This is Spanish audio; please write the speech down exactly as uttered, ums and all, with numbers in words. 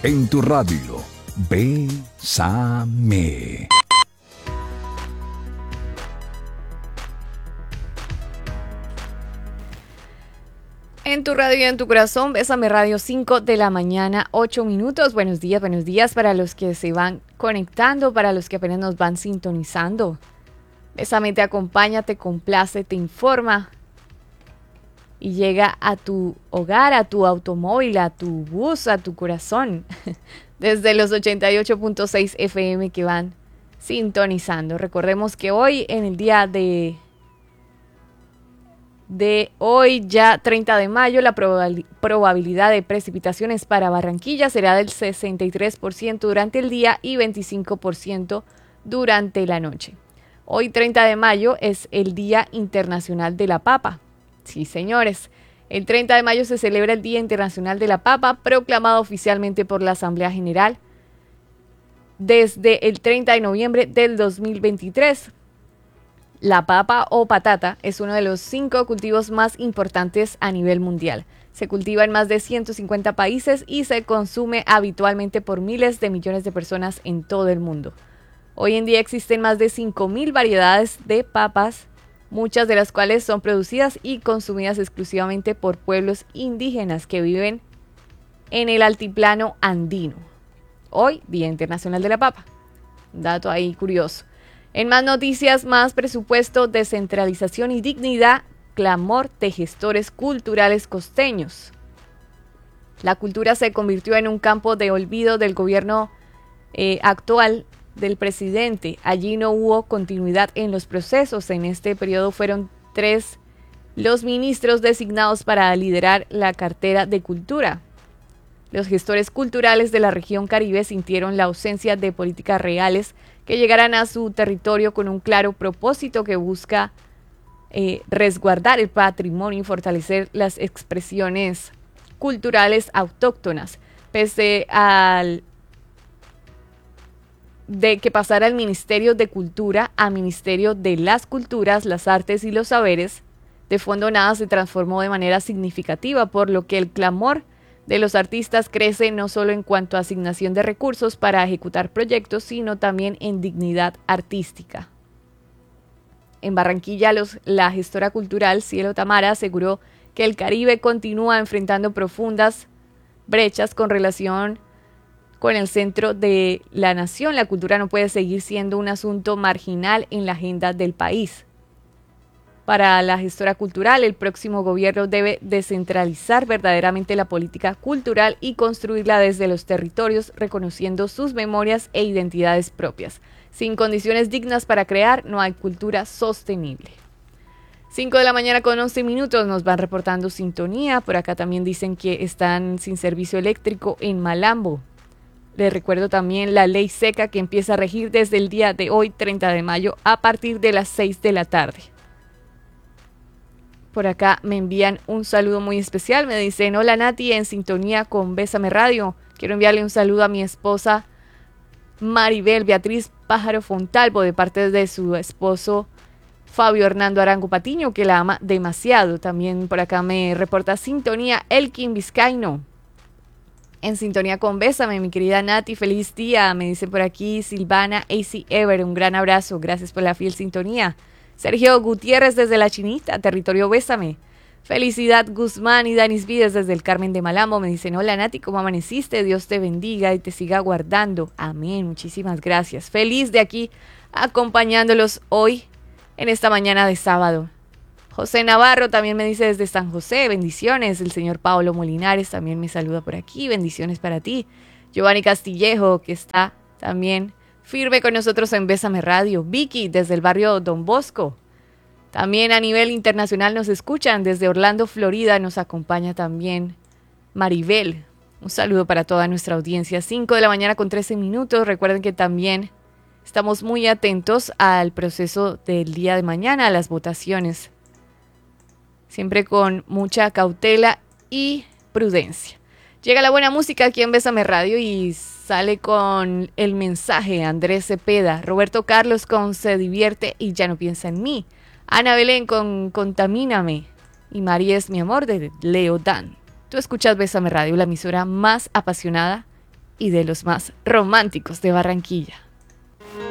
En tu radio, Bésame. En tu radio y en tu corazón, Bésame Radio, cinco de la mañana, ocho minutos. Buenos días, buenos días para los que se van conectando, para los que apenas nos van sintonizando. Bésame te acompaña, te complace, te informa y llega a tu hogar, a tu automóvil, a tu bus, a tu corazón, desde los ochenta y ocho punto seis F M que van sintonizando. Recordemos que hoy, en el día de... de hoy, ya treinta de mayo, la probab- probabilidad de precipitaciones para Barranquilla será del sesenta y tres por ciento durante el día y veinticinco por ciento durante la noche. Hoy, treinta de mayo, es el Día Internacional de la Papa. Sí, señores, el treinta de mayo se celebra el Día Internacional de la Papa, proclamado oficialmente por la Asamblea General desde el treinta de noviembre del dos mil veintitrés. La papa o patata es uno de los cinco cultivos más importantes a nivel mundial. Se cultiva en más de ciento cincuenta países y se consume habitualmente por miles de millones de personas en todo el mundo. Hoy en día existen más de cinco mil variedades de papas, muchas de las cuales son producidas y consumidas exclusivamente por pueblos indígenas que viven en el altiplano andino. Hoy, Día Internacional de la Papa. Un dato ahí curioso. En más noticias, más presupuesto, descentralización y dignidad, clamor de gestores culturales costeños. La cultura se convirtió en un campo de olvido del gobierno eh, actual del presidente. Allí no hubo continuidad en los procesos. En este periodo fueron tres los ministros designados para liderar la cartera de cultura. Los gestores culturales de la región Caribe sintieron la ausencia de políticas reales que llegaran a su territorio con un claro propósito que busca eh, resguardar el patrimonio y fortalecer las expresiones culturales autóctonas. Pese al de que pasara el Ministerio de Cultura a Ministerio de las Culturas, las Artes y los Saberes, de fondo nada se transformó de manera significativa, por lo que el clamor de los artistas crece no solo en cuanto a asignación de recursos para ejecutar proyectos, sino también en dignidad artística. En Barranquilla, los, la gestora cultural Cielo Tamara aseguró que el Caribe continúa enfrentando profundas brechas con relación con el centro de la nación. La cultura no puede seguir siendo un asunto marginal en la agenda del país. Para la gestora cultural, el próximo gobierno debe descentralizar verdaderamente la política cultural y construirla desde los territorios, reconociendo sus memorias e identidades propias. Sin condiciones dignas para crear, no hay cultura sostenible. cinco de la mañana con once minutos, nos van reportando sintonía. Por acá también dicen que están sin servicio eléctrico en Malambo. Les recuerdo también la ley seca que empieza a regir desde el día de hoy, treinta de mayo, a partir de las seis de la tarde. Por acá me envían un saludo muy especial. Me dicen: hola Nati, en sintonía con Bésame Radio. Quiero enviarle un saludo a mi esposa Maribel Beatriz Pájaro Fontalvo, de parte de su esposo Fabio Hernando Arango Patiño, que la ama demasiado. También por acá me reporta sintonía Elkin Vizcaíno. En sintonía con Bésame, mi querida Nati, feliz día. Me dice por aquí Silvana A C Ever, un gran abrazo. Gracias por la fiel sintonía. Sergio Gutiérrez desde La Chinita, territorio Bésame. Felicidad Guzmán y Danis Vides desde el Carmen de Malambo. Me dicen: hola Nati, ¿cómo amaneciste? Dios te bendiga y te siga guardando. Amén, muchísimas gracias. Feliz de aquí acompañándolos hoy en esta mañana de sábado. José Navarro también me dice desde San José: bendiciones. El señor Pablo Molinares también me saluda por aquí, bendiciones para ti. Giovanni Castillejo, que está también firme con nosotros en Bésame Radio. Vicky, desde el barrio Don Bosco. También a nivel internacional nos escuchan. Desde Orlando, Florida, nos acompaña también Maribel. Un saludo para toda nuestra audiencia. cinco de la mañana con trece minutos. Recuerden que también estamos muy atentos al proceso del día de mañana, a las votaciones. Siempre con mucha cautela y prudencia. Llega la buena música aquí en Bésame Radio y sale con el mensaje Andrés Cepeda, Roberto Carlos con Se Divierte y Ya No Piensa en Mí, Ana Belén con Contamíname y María es mi amor de Leo Dan. Tú escuchas Bésame Radio, la emisora más apasionada y de los más románticos de Barranquilla.